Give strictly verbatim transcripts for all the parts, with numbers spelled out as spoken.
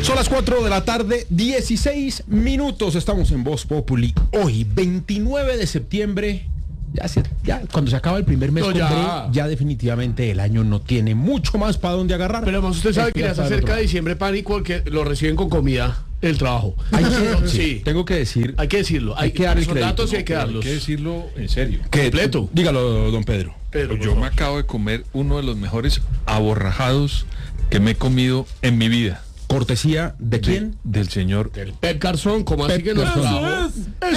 Son las cuatro de la tarde, dieciséis minutos. Estamos en Voz Populi. Hoy, veintinueve de septiembre. Ya, se, ya cuando se acaba el primer mes, no, ya. ya. ya definitivamente el año no tiene mucho más para dónde agarrar. Pero además usted sabe que ya se acerca de diciembre, pánico, que lo reciben con comida el trabajo. Hay que, sí, sí. Tengo que decir. Hay que decirlo. Hay, hay que dar el esos crédito. datos sí hay que darlos. Hay que decirlo en serio. Que, completo. Dígalo, don Pedro. Pedro Yo me acabo de comer uno de los mejores aborrajados que me he comido en mi vida. ¿Cortesía de quién? De, del señor Del Pep Garzón, como así Pep que nos Garzón. trajo.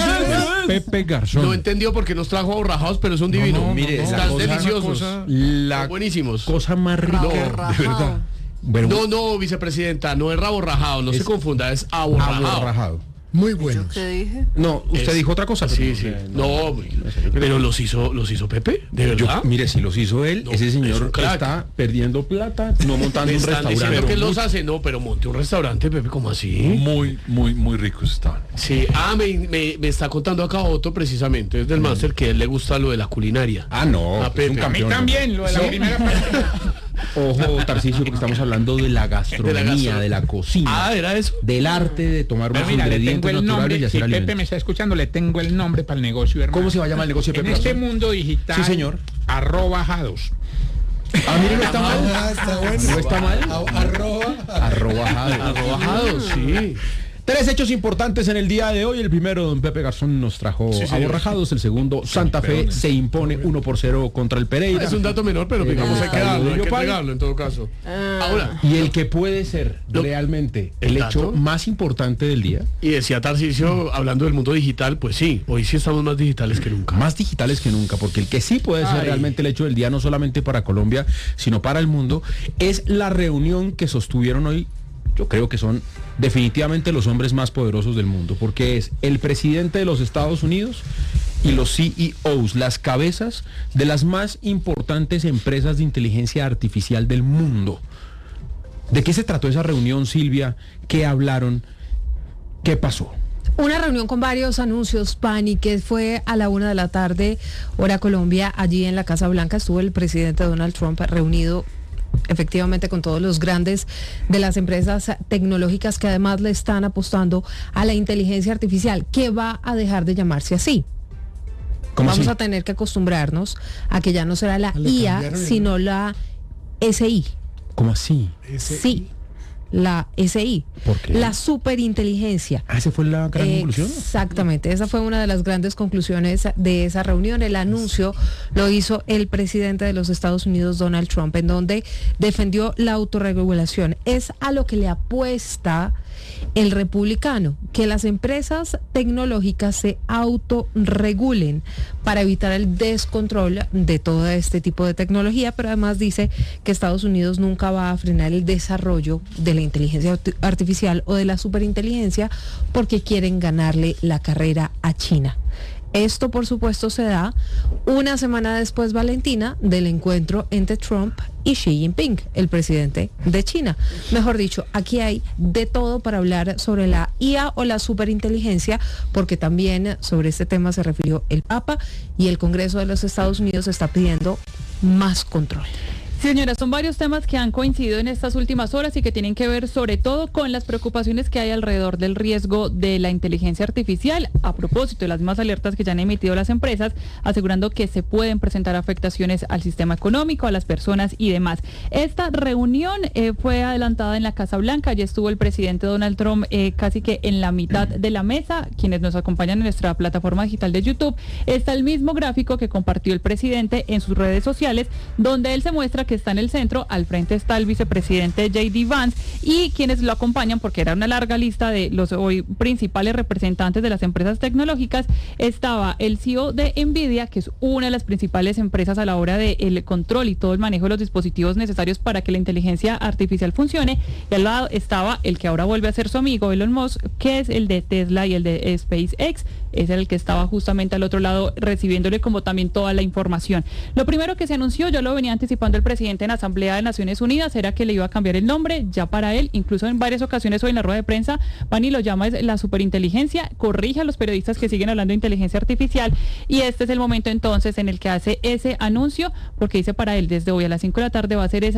Pepe Garzón. No entendió por qué nos trajo aborrajados, pero son divinos. No, no, mire, no, están cosa, deliciosos. cosa, la son buenísimos. cosa más rica, No, de verdad. Bueno, no, no, vicepresidenta, no es raborrajado, no es se confunda, es aborrajado. aborrajado. Muy buenos. ¿Qué dije? No, usted Es- dijo otra cosa. Sí, pero sí. no, No, pero los hizo, los hizo Pepe, de Yo, verdad. mire, si los hizo él, No, ese es un señor crack. está perdiendo plata, no montando Me un están restaurante. diciendo que Pero los muy- hace, no, pero monte un restaurante, Pepe, ¿cómo así? muy, muy, muy ricos estaban. Sí, ah, me, me, me está contando acá Otto precisamente, es del máster, que a él le gusta lo de la culinaria. Ah, no, A es Pepe. un A mí campeón. lo de la primera parte. Ojo, Tarcisio, porque estamos hablando de la gastronomía, gastro- de la cocina, Ah, ¿era eso? del arte de tomar Pero unos mira, le tengo ingredientes el naturales nombre, y si hacer Pepe alimentos. me está escuchando, le tengo el nombre para el negocio, hermano. ¿Cómo se va a llamar el negocio de En Pepe este Garzón? mundo digital, Sí, señor. arroba jados. Ah, mire, no está mal. Ah, está bueno. No está mal. A- Arroba. Arrobajado. Arrobajados, sí. Tres hechos importantes en el día de hoy. El primero, don Pepe Garzón nos trajo Sí, señor. aborrajados. El segundo, Santa Fe se impone uno por cero contra el Pereira. Es un dato menor, pero digamos Ah. hay que darlo, hay que Yopal. entregarlo en todo caso. Ah. Ahora, Y el que puede ser Lo- realmente el ¿El hecho dato? más importante del día, y decía Tarcisio, hablando del mundo digital, pues sí, hoy sí estamos más digitales que nunca. más digitales que nunca, porque el que sí puede ser Ay. realmente el hecho del día, no solamente para Colombia, sino para el mundo, es la reunión que sostuvieron hoy. Yo creo que son definitivamente los hombres más poderosos del mundo, porque es el presidente de los Estados Unidos y los C E Os, las cabezas de las más importantes empresas de inteligencia artificial del mundo. ¿De qué se trató esa reunión, Silvia? ¿Qué hablaron? ¿Qué pasó? Una reunión con varios anuncios, Pani, que fue a la una de la tarde, hora Colombia, allí en la Casa Blanca. Estuvo el presidente Donald Trump reunido efectivamente con todos los grandes de las empresas tecnológicas que además le están apostando a la inteligencia artificial, que va a dejar de llamarse así. ¿Cómo Vamos así? a tener que acostumbrarnos a que ya no será la Le I A, cambiaron el sino la S I. ¿Cómo así? Ese- Sí, la S I. ¿Por qué? La superinteligencia. Ah, ¿esa fue la gran conclusión? Exactamente, esa fue una de las grandes conclusiones de esa reunión. El anuncio lo hizo el presidente de los Estados Unidos, Donald Trump, en donde defendió la autorregulación. Es a lo que le apuesta el republicano, que las empresas tecnológicas se autorregulen para evitar el descontrol de todo este tipo de tecnología, pero además dice que Estados Unidos nunca va a frenar el desarrollo de la inteligencia arti- artificial o de la superinteligencia porque quieren ganarle la carrera a China. Esto, por supuesto, se da una semana después, Valentina, del encuentro entre Trump y Xi Jinping, el presidente de China. Mejor dicho, aquí hay de todo para hablar sobre la I A o la superinteligencia, porque también sobre este tema se refirió el Papa y el Congreso de los Estados Unidos está pidiendo más control. Sí, señora, son varios temas que han coincidido en estas últimas horas y que tienen que ver sobre todo con las preocupaciones que hay alrededor del riesgo de la inteligencia artificial, a propósito de las mismas alertas que ya han emitido las empresas, asegurando que se pueden presentar afectaciones al sistema económico, a las personas y demás. Esta reunión eh, fue adelantada en la Casa Blanca, ya estuvo el presidente Donald Trump eh, casi que en la mitad de la mesa. Quienes nos acompañan en nuestra plataforma digital de YouTube, está el mismo gráfico que compartió el presidente en sus redes sociales, donde él se muestra que está en el centro. Al frente está el vicepresidente J D Vance y quienes lo acompañan, porque era una larga lista de los hoy principales representantes de las empresas tecnológicas. Estaba el C E O de Nvidia, que es una de las principales empresas a la hora del control y todo el manejo de los dispositivos necesarios para que la inteligencia artificial funcione, y al lado estaba el que ahora vuelve a ser su amigo, Elon Musk, que es el de Tesla y el de SpaceX. Es el que estaba justamente al otro lado recibiéndole como también toda la información. Lo primero que se anunció, yo lo venía anticipando el presidente en la Asamblea de Naciones Unidas, era que le iba a cambiar el nombre ya para él, incluso en varias ocasiones hoy en la rueda de prensa, Pani lo llama es la superinteligencia, corrige a los periodistas que siguen hablando de inteligencia artificial, y este es el momento entonces en el que hace ese anuncio, porque dice para él desde hoy a las cinco de la tarde va a ser esa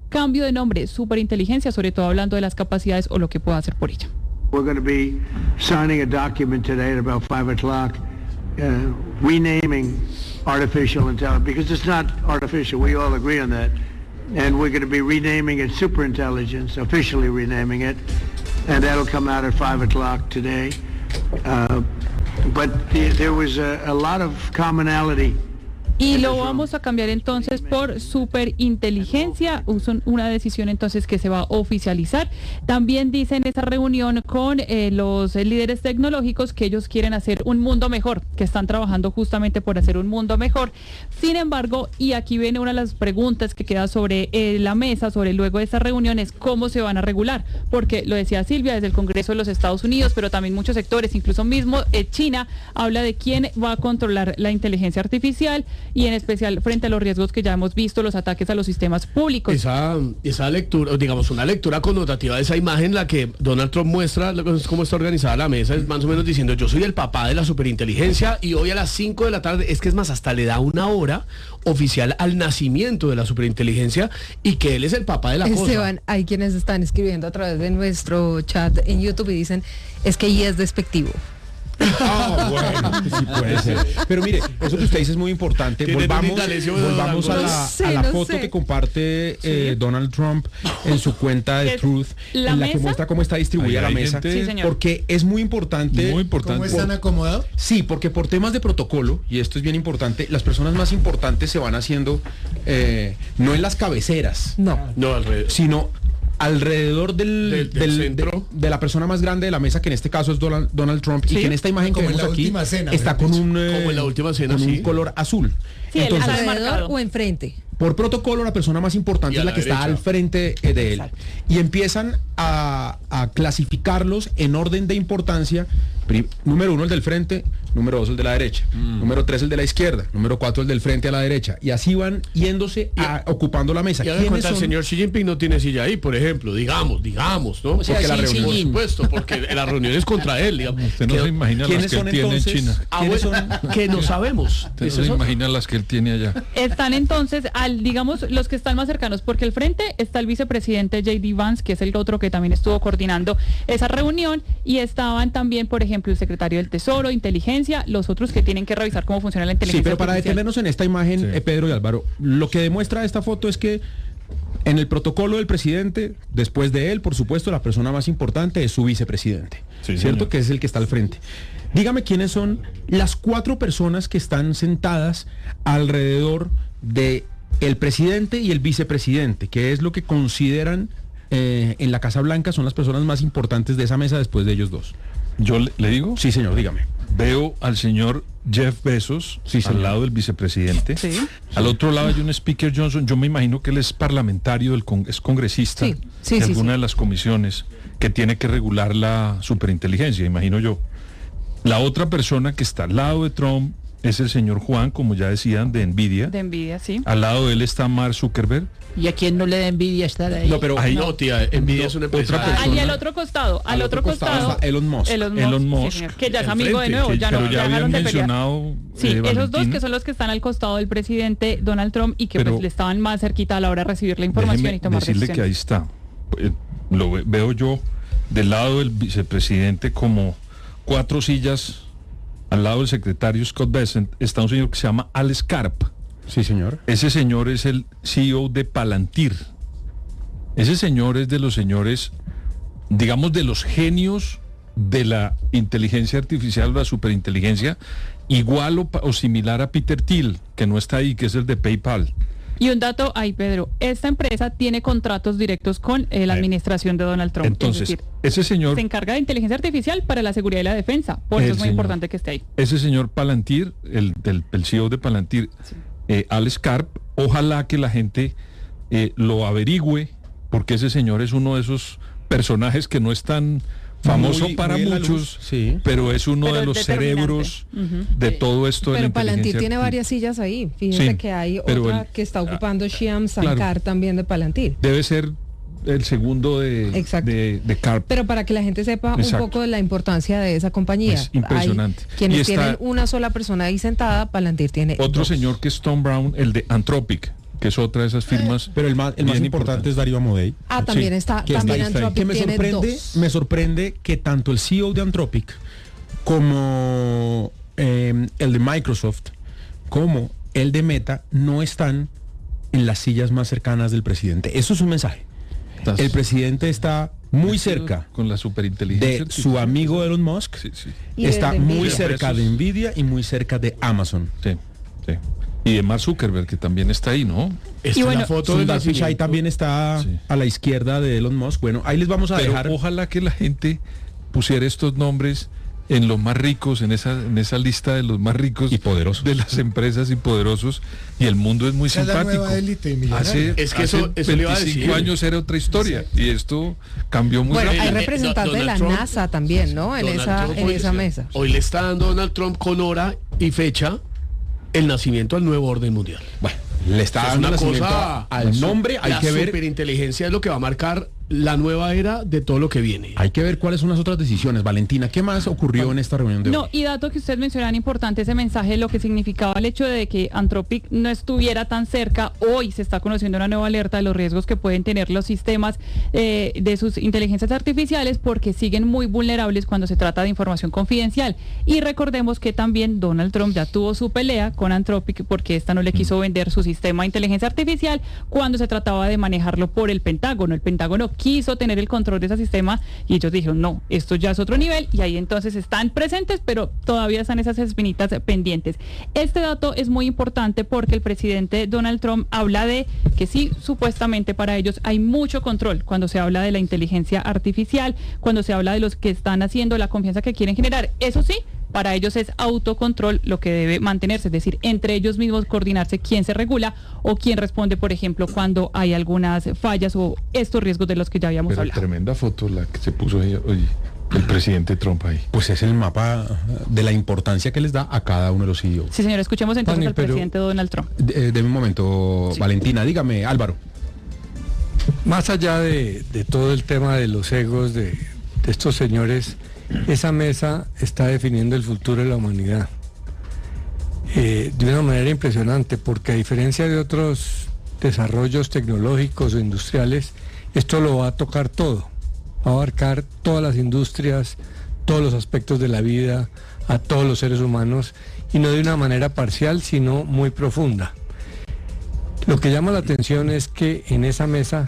cambio de nombre, superinteligencia, sobre todo hablando de las capacidades o lo que pueda hacer por ella. We're going to be signing a document today at about five o'clock, uh, renaming artificial intelligence, because it's not artificial, we all agree on that. And we're going to be renaming it superintelligence, officially renaming it, and that'll come out at five o'clock today. Uh, but the, there was a, a lot of commonality. Y lo vamos a cambiar entonces por superinteligencia, una decisión entonces que se va a oficializar. También dice en esa reunión con eh, los líderes tecnológicos que ellos quieren hacer un mundo mejor, que están trabajando justamente por hacer un mundo mejor. Sin embargo, y aquí viene una de las preguntas que queda sobre eh, la mesa, sobre luego de esta reunión, es cómo se van a regular, porque lo decía Silvia, desde el Congreso de los Estados Unidos, pero también muchos sectores, incluso mismo eh, China, habla de quién va a controlar la inteligencia artificial, y en especial frente a los riesgos que ya hemos visto, los ataques a los sistemas públicos. Esa, esa lectura, digamos, una lectura connotativa de esa imagen, la que Donald Trump muestra cómo está organizada la mesa, es más o menos diciendo, yo soy el papá de la superinteligencia y hoy a las cinco de la tarde, es que es más, hasta le da una hora oficial al nacimiento de la superinteligencia y que él es el papá de la cosa. Esteban, hay quienes están escribiendo a través de nuestro chat en YouTube y dicen, es que y es despectivo. Ah, bueno, sí puede ser. Pero mire, eso que usted dice es muy importante. Volvamos, volvamos a la, sé, a la no foto sé. que comparte eh, Donald Trump en su cuenta de ¿Es Truth, la en la que mesa? muestra cómo está distribuida Ahí la hay mesa. gente- Sí, señor. Porque es muy importante. Muy importante. ¿Cómo están acomodados? Sí, porque por temas de protocolo, y esto es bien importante, las personas más importantes se van haciendo eh, no en las cabeceras, No. No, alrededor. sino alrededor del, Del- del del- centro. de, de la persona más grande de la mesa, que en este caso es Donald, Donald Trump, y Sí. que en esta imagen que Como en vemos la aquí última cena, está mejor con dicho. un, eh, Como en la última cena, con un sí. color azul. Sí, el Entonces, azul. ¿Alrededor marcado. o enfrente? por protocolo, la persona más importante Y a es la la que está derecha. al frente eh, de él. Y empiezan a, a clasificarlos en orden de importancia. Pri- número uno, el del frente. Número dos, el de la derecha. Número tres, el de la izquierda. Número cuatro, el del frente a la derecha. Y así van yéndose a, ocupando la mesa. Y haga ¿Quiénes cuenta, el son? señor Xi Jinping no tiene silla ahí, por ejemplo, digamos, digamos, ¿no? O sea, porque la Xi reunión, por Jinping. supuesto, porque la reunión es contra él, digamos. Usted no Que- se imagina las ¿Quiénes que él son tiene entonces? en China. Ah, ¿Quiénes bueno, son? que no sabemos. Usted no ¿Eso se es otro? imagina las que él tiene allá. Están entonces, al digamos, los que están más cercanos, porque al frente está el vicepresidente J D Vance, que es el otro que también estuvo coordinando esa reunión, y estaban también, por ejemplo, el secretario del Tesoro, Inteligencia, los otros que tienen que revisar cómo funciona la inteligencia Sí, pero para artificial. detenernos en esta imagen, Sí. eh, Pedro y Álvaro, lo que demuestra esta foto es que en el protocolo del presidente, después de él, por supuesto, la persona más importante es su vicepresidente, Sí, ¿cierto? señor. Que es el que está al frente. Dígame quiénes son las cuatro personas que están sentadas alrededor de el presidente y el vicepresidente, que es lo que consideran eh, en la Casa Blanca son las personas más importantes de esa mesa después de ellos dos. Yo le, le digo, Sí, señor, dígame. veo al señor Jeff Bezos Sí, señor. al lado del vicepresidente. Sí. Al otro lado hay un Speaker Johnson. Yo me imagino que él es parlamentario, del con- es congresista Sí, sí, de sí, alguna sí. de las comisiones que tiene que regular la superinteligencia, imagino yo. La otra persona que está al lado de Trump es el señor Juan, como ya decían, de Nvidia. De envidia, sí. Al lado de él está Mark Zuckerberg. ¿Y a quién no le da envidia estar ahí? No, pero Ahí- No, tía, Nvidia es una Otra empresa. persona. Allí al otro costado, al, Al otro otro costado costado, está Elon Musk. Elon Musk, Elon sí, Musk. señor, que ya es El amigo de frente, nuevo, que- ya no, pero ya ya dejaron habían de pelear. mencionado Sí, eh, esos dos Valentín. que son los que están al costado del presidente Donald Trump y que Pero- pues le estaban más cerquita a la hora de recibir la información Déjeme y tomar decirle que ahí decisiones. está. Eh, Lo ve- veo yo del lado del vicepresidente como cuatro sillas. Al lado del secretario Scott Bessent está un señor que se llama Al Scarp. Sí, señor. Ese señor es el C E O de Palantir. Ese señor es de los señores, digamos, de los genios de la inteligencia artificial, la superinteligencia, igual o, pa- o similar a Peter Thiel, que no está ahí, que es el de PayPal. Y un dato ahí, Pedro, esta empresa tiene contratos directos con eh, la Eh, administración de Donald Trump. Entonces, es decir, ese señor, se encarga de inteligencia artificial para la seguridad y la defensa. Por eso El es muy señor. importante que esté ahí. ese señor Palantir, el, del el C E O de Palantir, eh, Al Scarp, ojalá que la gente eh, lo averigüe, porque ese señor es uno de esos personajes que no es tan famoso Muy- para muy en la muchos, luz, sí. pero es uno Pero de es los determinante. cerebros Ujú. de todo esto de la Pero Palantir inteligencia tiene arti- varias sillas ahí. Fíjense Sí, que hay pero otra el- que está ah, ocupando Shyam Sankar claro. también de Palantir. Debe ser el segundo de, Exacto. de, de Carp. Pero para que la gente sepa Exacto. un poco de la importancia de esa compañía. Es impresionante. Hay quienes Y está- tienen una sola persona ahí sentada, Palantir tiene Otro dos. señor que es Tom Brown, el de Anthropic, que es otra de esas firmas. Pero el más, el más bien importante es Darío Amodei. Ah, también Sí, está, que también está ahí. Anthropic Que me tiene sorprende, dos. me sorprende que tanto el C E O de Anthropic como eh, el de Microsoft, como el de Meta, no están en las sillas más cercanas del presidente. Eso es un mensaje. Estás El presidente está muy cerca con la superinteligencia de su artificial. amigo Elon Musk, Sí, sí, Y de está Nvidia. muy cerca de Nvidia y muy cerca de Amazon. sí, sí. Y de Mark Zuckerberg, que también está ahí, ¿no? Esta Y es bueno, la foto del Sundar Pichai nacimiento. también está Sí. a la izquierda de Elon Musk. Bueno, ahí les vamos a Pero dejar. ojalá que la gente pusiera estos nombres en los más ricos, en esa, en esa lista de los más ricos Y poderosos. de las empresas y poderosos, y el mundo es muy Esa es la simpático. nueva élite millonaria. Hace, Es que hace eso- eso le iba a veinticinco decir. años era otra historia, y esto cambió muy Bueno, rápido. hay Eh, eh, representantes de la Donald Trump- NASA también, ¿no? En Donald esa, Trump en hoy- esa mesa. Hoy le está dando Donald Trump con hora y fecha el nacimiento al nuevo orden mundial. Bueno, le está Es dando una nacimiento cosa al nombre. Hay la que ver. superinteligencia es lo que va a marcar la nueva era de todo lo que viene. Hay que ver cuáles son las otras decisiones. Valentina, ¿qué más ocurrió en esta reunión de No, hoy? y dato que ustedes mencionaban importante, ese mensaje, lo que significaba el hecho de que Anthropic no estuviera tan cerca. Hoy se está conociendo una nueva alerta de los riesgos que pueden tener los sistemas eh, de sus inteligencias artificiales, porque siguen muy vulnerables cuando se trata de información confidencial. Y recordemos que también Donald Trump ya tuvo su pelea con Anthropic porque esta no le quiso vender su sistema de inteligencia artificial cuando se trataba de manejarlo por el Pentágono. El Pentágono quiso tener el control de ese sistema y ellos dijeron, no, esto ya es otro nivel, y ahí entonces están presentes, pero todavía están esas espinitas pendientes. Este dato es muy importante porque el presidente Donald Trump habla de que sí, supuestamente para ellos hay mucho control cuando se habla de la inteligencia artificial, cuando se habla de los que están haciendo la confianza que quieren generar. Eso sí, para ellos es autocontrol lo que debe mantenerse, es decir, entre ellos mismos coordinarse quién se regula o quién responde, por ejemplo, cuando hay algunas fallas o estos riesgos de los que ya habíamos Pero hablado. tremenda foto la que se puso ahí, oye, el presidente Trump ahí. Pues es el mapa de la importancia que les da a cada uno de los C E Os. Sí, señor, escuchemos entonces Pani, al pero- presidente Donald Trump. De, de un momento, Sí. Valentina, dígame, Álvaro. Más allá de, de todo el tema de los egos de, de estos señores, esa mesa está definiendo el futuro de la humanidad eh, de una manera impresionante, porque a diferencia de otros desarrollos tecnológicos o industriales, esto lo va a tocar todo, va a abarcar todas las industrias, todos los aspectos de la vida, a todos los seres humanos, y no de una manera parcial, sino muy profunda. Lo que llama la atención es que en esa mesa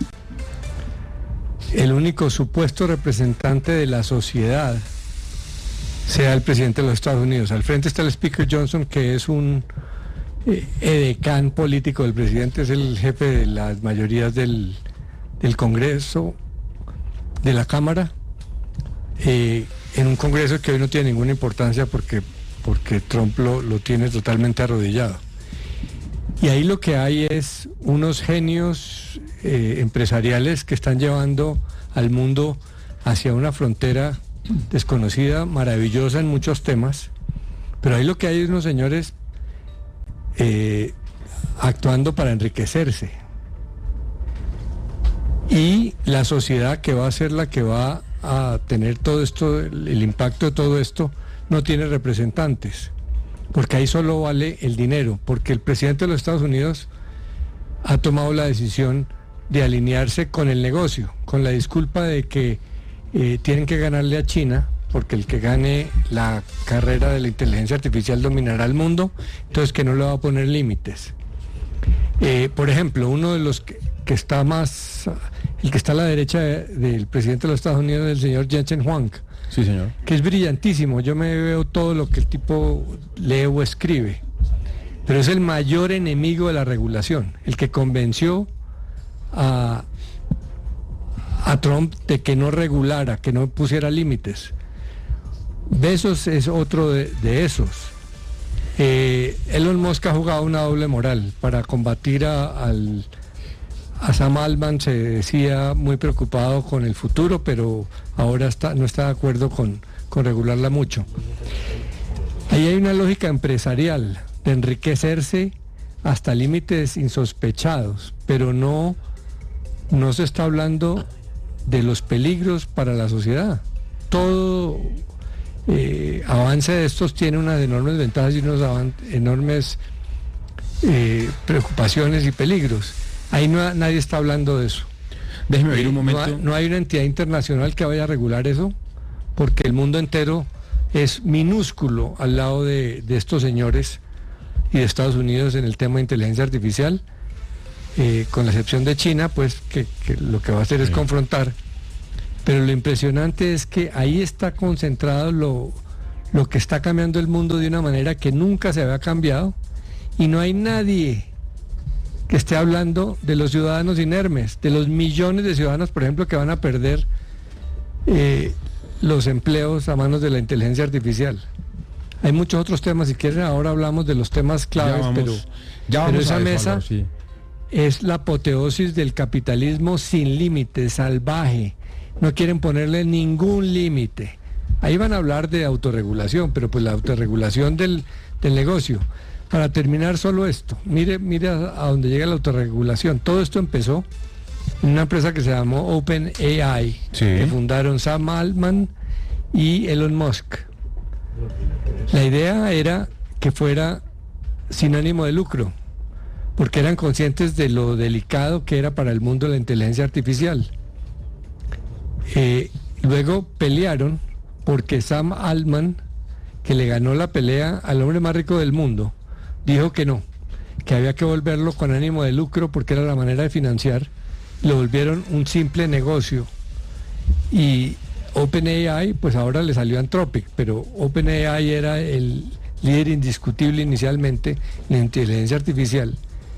el único supuesto representante de la sociedad sea el presidente de los Estados Unidos. Al frente está el Speaker Johnson, que es un eh, edecán político del presidente, es el jefe de las mayorías del, del Congreso, de la Cámara, eh, en un Congreso que hoy no tiene ninguna importancia porque, porque Trump lo, lo tiene totalmente arrodillado. Y ahí lo que hay es unos genios eh, empresariales que están llevando al mundo hacia una frontera desconocida, maravillosa en muchos temas, pero ahí lo que hay es unos señores eh, actuando para enriquecerse. Y la sociedad que va a ser la que va a tener todo esto, el, el impacto de todo esto, no tiene representantes, porque ahí solo vale el dinero, porque el presidente de los Estados Unidos ha tomado la decisión de alinearse con el negocio, con la disculpa de que eh, tienen que ganarle a China, porque el que gane la carrera de la inteligencia artificial dominará el mundo, entonces que no le va a poner límites. Eh, por ejemplo, uno de los que, que está más, el que está a la derecha de, del presidente de los Estados Unidos es el señor Jensen Huang, Sí, señor. que es brillantísimo. Yo me veo todo lo que el tipo lee o escribe, pero es el mayor enemigo de la regulación, el que convenció a, a Trump de que no regulara, que no pusiera límites. Bezos es otro de, de esos. Eh, Elon Musk ha jugado una doble moral para combatir a, al, a Sam Altman. Se decía muy preocupado con el futuro, pero ahora está, no está de acuerdo con, con regularla mucho. Ahí hay una lógica empresarial de enriquecerse hasta límites insospechados, pero no, no se está hablando de los peligros para la sociedad. Todo eh, avance de estos tiene unas enormes ventajas y unos avan- enormes eh, preocupaciones y peligros. Ahí no, nadie está hablando de eso. Déjeme oír un No momento. hay, no hay una entidad internacional que vaya a regular eso, porque el mundo entero es minúsculo al lado de, de estos señores y de Estados Unidos en el tema de inteligencia artificial, eh, con la excepción de China, pues que, que lo que va a hacer es confrontar. Pero lo impresionante es que ahí está concentrado lo, lo que está cambiando el mundo de una manera que nunca se había cambiado, y no hay nadie que esté hablando de los ciudadanos inermes, de los millones de ciudadanos, por ejemplo, que van a perder eh, los empleos a manos de la inteligencia artificial. Hay muchos otros temas, si quieren ahora hablamos de los temas claves, Ya vamos- pero, ya pero vamos esa a eso, mesa Álvaro, sí. es la apoteosis del capitalismo sin límites, salvaje. No quieren ponerle ningún límite. Ahí van a hablar de autorregulación, pero pues la autorregulación del, del negocio. Para terminar solo esto, mire, mire a, a dónde llega la autorregulación. Todo esto empezó en una empresa que se llamó OpenAI, Sí. que fundaron Sam Altman y Elon Musk. La idea era que fuera sin ánimo de lucro, porque eran conscientes de lo delicado que era para el mundo la inteligencia artificial. Eh, luego pelearon porque Sam Altman, que le ganó la pelea al hombre más rico del mundo, dijo que no, que había que volverlo con ánimo de lucro porque era la manera de financiar. Lo volvieron un simple negocio. Y OpenAI, pues ahora le salió Anthropic, pero OpenAI era el líder indiscutible inicialmente en la inteligencia artificial.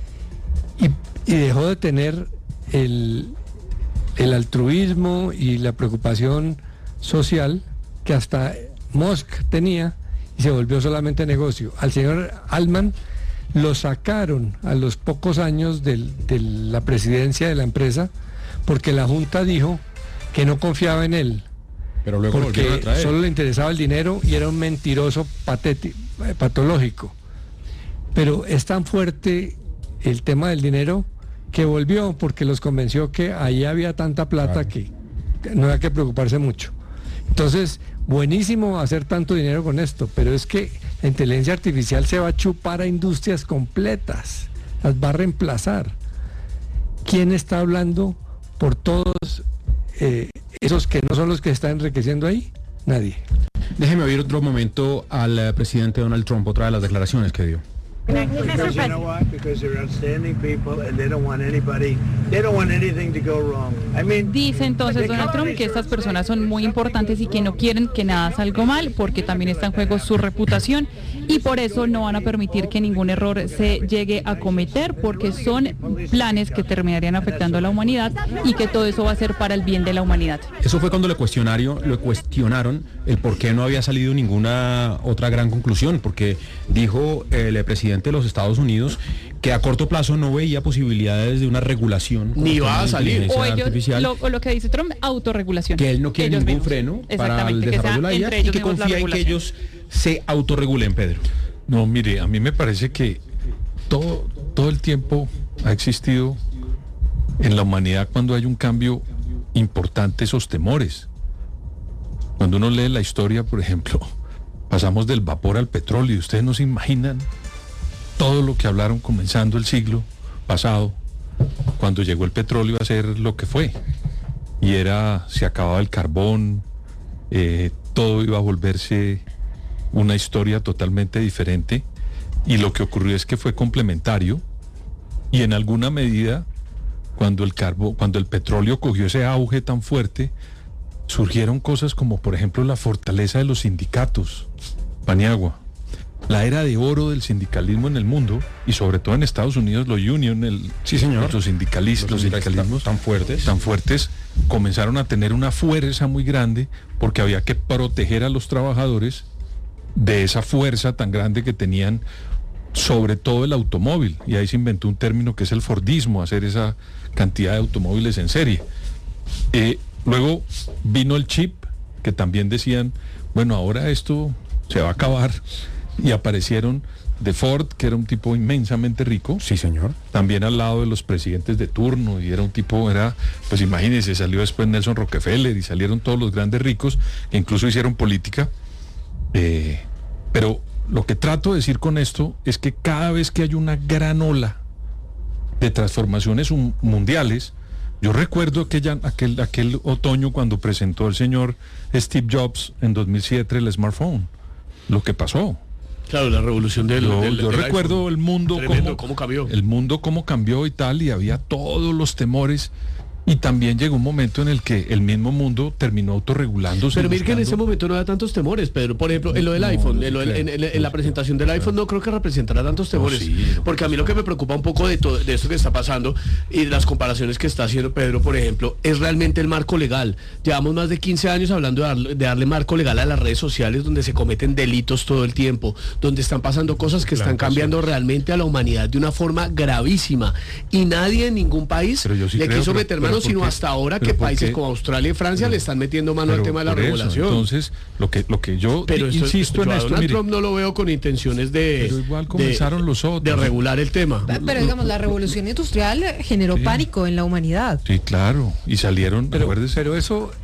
Y, y dejó de tener el, el altruismo y la preocupación social que hasta Musk tenía, y se volvió solamente negocio. Al señor Altman lo sacaron a los pocos años del- de la presidencia de la empresa porque la junta dijo que no confiaba en él, Pero luego lo volvieron a porque traer. solo le interesaba el dinero y era un mentiroso patético, patológico. Pero es tan fuerte el tema del dinero que volvió porque los convenció que ahí había tanta plata Claro. que no había que preocuparse mucho. Entonces, buenísimo hacer tanto dinero con esto, pero es que la inteligencia artificial se va a chupar a industrias completas, las va a reemplazar. ¿Quién está hablando por todos eh, esos que no son los que están enriqueciendo ahí? Nadie. Déjeme oír otro momento al eh, presidente Donald Trump, otra de las declaraciones que dio. Because you know why? Because they're outstanding people and they don't want anybody, they don't want anything to go wrong. I mean, Dice entonces Donald Trump que estas personas son muy importantes y que no quieren que nada salga mal porque también está en juego su reputación y por eso no van a permitir que ningún error se llegue a cometer porque son planes que terminarían afectando a la humanidad y que todo eso va a ser para el bien de la humanidad. Eso fue cuando le cuestionaron, le cuestionaron el por qué no había salido ninguna otra gran conclusión, porque dijo el presidente de los Estados Unidos que a corto plazo no veía posibilidades de una regulación con Ni el tema va a de salir. inteligencia O ellos, artificial, lo, o lo que dice Trump, autorregulación. que él no quiere Ellos ningún mismos. freno para el Exactamente, que desarrollo de sea la I A entre y ellos que mismos la confía en que regulación. ellos se autorregulen, Pedro. No, mire, a mí me parece que todo, todo el tiempo ha existido en la humanidad cuando hay un cambio importante esos temores. Cuando uno lee la historia, por ejemplo, pasamos del vapor al petróleo y ustedes no se imaginan todo lo que hablaron comenzando el siglo pasado, cuando llegó el petróleo a ser lo que fue. Y era, se acababa el carbón, eh, todo iba a volverse una historia totalmente diferente, y lo que ocurrió es que fue complementario, y en alguna medida, cuando el carbo, cuando el petróleo cogió ese auge tan fuerte, surgieron cosas como, por ejemplo, la fortaleza de los sindicatos, Paniagua, la era de oro del sindicalismo en el mundo, y sobre todo en Estados Unidos, los union, el, Sí, señor. los sindicalistas, los sindicalismos tan fuertes. tan fuertes, comenzaron a tener una fuerza muy grande porque había que proteger a los trabajadores de esa fuerza tan grande que tenían, sobre todo el automóvil, y ahí se inventó un término que es el Fordismo, hacer esa cantidad de automóviles en serie. Eh, luego vino el chip, que también decían, bueno, ahora esto se va a acabar, y aparecieron de Ford, que era un tipo inmensamente rico, Sí, señor. también al lado de los presidentes de turno, y era un tipo, era, pues imagínense, salió después Nelson Rockefeller y salieron todos los grandes ricos que incluso hicieron política, eh, pero lo que trato de decir con esto es que cada vez que hay una gran ola de transformaciones un- mundiales, yo recuerdo aquella, aquel, aquel otoño cuando presentó el señor Steve Jobs en dos mil siete el smartphone, lo que pasó. Claro, la revolución del, Yo, del- yo del recuerdo iPhone. el mundo Tremendo, cómo, cómo cambió. el mundo cómo cambió y tal, y había todos los temores, y también llegó un momento en el que el mismo mundo terminó autorregulándose. Pero mire que en buscando- ese momento no había tantos temores, Pedro. Por ejemplo, en lo del No, iPhone, no en, lo del- creo, en- en- no en la creo. presentación del iPhone no creo que representará tantos temores. sí, no. Porque a mí lo que me preocupa un poco de, todo, de esto que está pasando y de las comparaciones que está haciendo Pedro, por ejemplo, es realmente el marco legal. Llevamos más de quince años hablando de darle, de darle marco legal a las redes sociales donde se cometen delitos todo el tiempo, donde están pasando cosas que Claro, están cambiando realmente a la humanidad de una forma gravísima. Y nadie en ningún país Pero yo sí le creo, quiso pero- meter pero mano, ¿por sino qué? hasta ahora ¿Pero que por países qué? como Australia y Francia le están metiendo mano al Pero tema de la por eso, regulación. entonces, lo que, lo que yo Pero di- esto- insisto yo en a esto, Donald mire, Trump no lo veo con intenciones de, Pero igual de- comenzaron los otros. de regular el tema. Pero digamos, la revolución industrial generó Sí. pánico en la humanidad. sí, claro, y salieron, Pero, acuérdese, pero eso